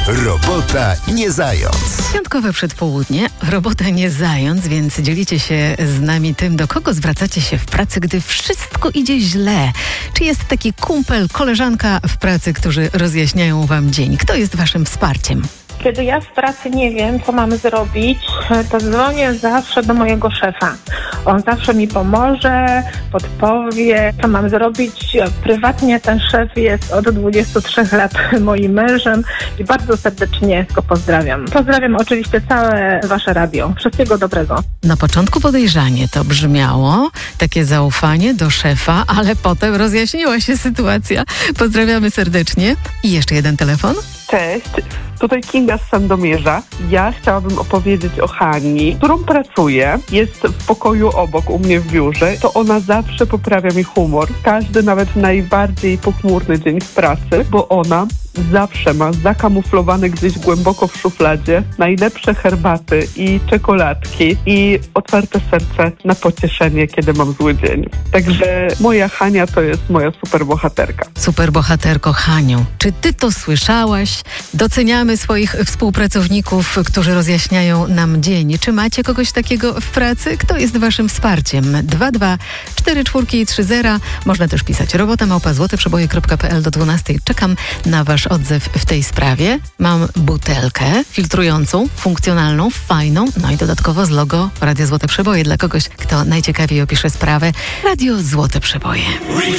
Robota nie zając. Piątkowe przedpołudnie, robota nie zając, więc dzielicie się z nami tym, do kogo zwracacie się w pracy, gdy wszystko idzie źle. Czy jest taki kumpel, koleżanka w pracy, którzy rozjaśniają wam dzień? Kto jest waszym wsparciem? Kiedy ja w pracy nie wiem, co mamy zrobić, to dzwonię zawsze do mojego szefa. On zawsze mi pomoże, podpowie, co mam zrobić. Prywatnie ten szef jest od 23 lat moim mężem i bardzo serdecznie go pozdrawiam. Pozdrawiam oczywiście całe wasze radio. Wszystkiego dobrego. Na początku podejrzanie to brzmiało, takie zaufanie do szefa, ale potem rozjaśniła się sytuacja. Pozdrawiamy serdecznie. I jeszcze jeden telefon. Cześć, tutaj Kinga z Sandomierza. Ja chciałabym opowiedzieć o Hani, którą pracuję. Jest w pokoju obok u mnie w biurze. To ona zawsze poprawia mi humor. Każdy, nawet najbardziej pochmurny dzień w pracy, bo ona zawsze ma zakamuflowane gdzieś głęboko w szufladzie najlepsze herbaty i czekoladki i otwarte serce na pocieszenie, kiedy mam zły dzień. Także moja Hania to jest moja superbohaterka. Superbohaterko Haniu, czy ty to słyszałaś? Doceniamy swoich współpracowników, którzy rozjaśniają nam dzień. Czy macie kogoś takiego w pracy? Kto jest waszym wsparciem? 224430. Można też pisać robota@złoteprzeboje.pl do 12. Czekam na wasz odzew w tej sprawie. Mam butelkę filtrującą, funkcjonalną, fajną, no i dodatkowo z logo Radia Złote Przeboje dla kogoś, kto najciekawiej opisze sprawę. Radio Złote Przeboje.